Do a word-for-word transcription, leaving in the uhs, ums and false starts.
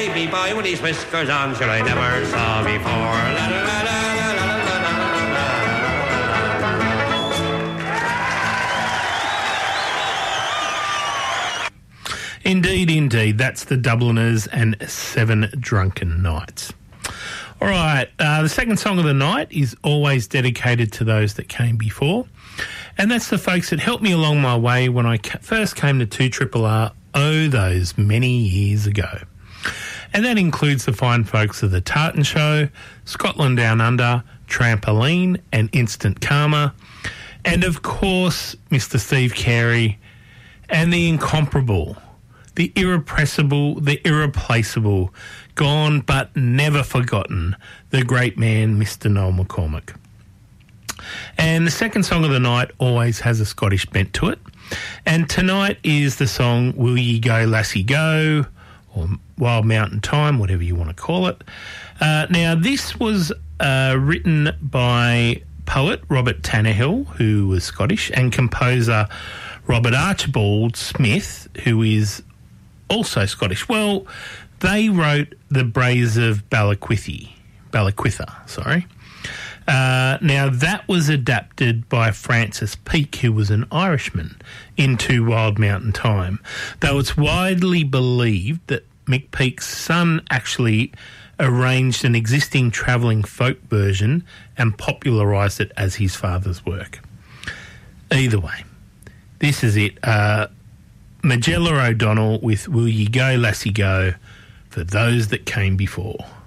baby boy with his whiskers on, sure I never saw before. La, la, la, la, la, la, la, la, la. Indeed, indeed. That's the Dubliners and Seven Drunken Nights. All right, uh, the second song of the night is always dedicated to those that came before, and that's the folks that helped me along my way when I ca- first came to two R R R, oh, those many years ago. And that includes the fine folks of The Tartan Show, Scotland Down Under, Trampoline and Instant Karma, and of course, Mister Steve Carey and the incomparable, the irrepressible, the irreplaceable, gone but never forgotten, the great man, Mister Noel McCormick. And the second song of the night always has a Scottish bent to it. And tonight is the song Will Ye Go Lassie Go, or Wild Mountain Time, whatever you want to call it. Uh, now, this was uh, written by poet Robert Tannahill, who was Scottish, and composer Robert Archibald Smith, who is also Scottish. Well, they wrote The Braes of Ballaquithy, Ballaquitha, sorry. Uh, now, that was adapted by Francis Peake, who was an Irishman, into Wild Mountain Time, though it's widely believed that Mick Peake's son actually arranged an existing travelling folk version and popularised it as his father's work. Either way, this is it. Uh, Magella O'Donnell with Will Ye Go Lassie Go, for those that came before.